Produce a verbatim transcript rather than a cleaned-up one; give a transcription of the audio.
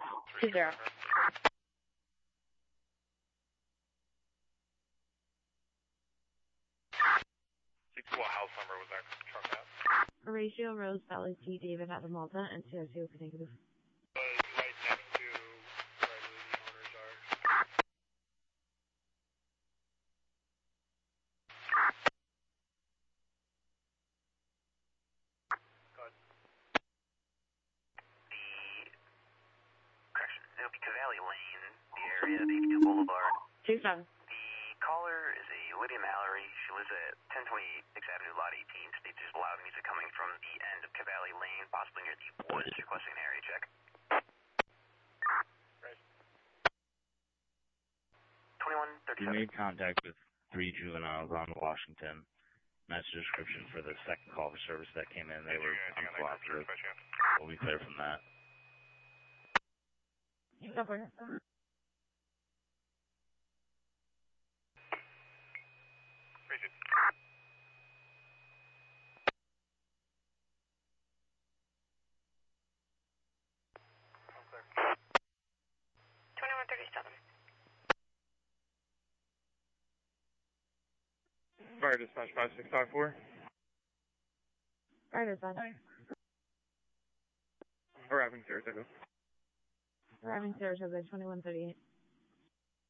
Two zero. What house number was that truck at? Horatio Rose Valley T. David out of Malta and C O two for negative. Was right next to where I believe the owners are. Go ahead. The correction, it'll be Cavalli Lane, the area of eighty-two Boulevard. Two seven. The caller is a Lydia Mallory. She lives at ten twenty-sixth Avenue, Lot eighteen. States there's loud music coming from the end of Cavalli Lane, possibly near the woods, requesting an area check. Right. twenty-one We thirty-seven. made contact with three juveniles on Washington. That's the description for the second call for service that came in. They were uncooperative. We'll be clear from that. Appreciate it. I'm clear. twenty-one thirty-seven. Fire dispatch five six five four. Right, is that? Arriving Saratoga. Arriving Saratoga, twenty-one thirty-eight.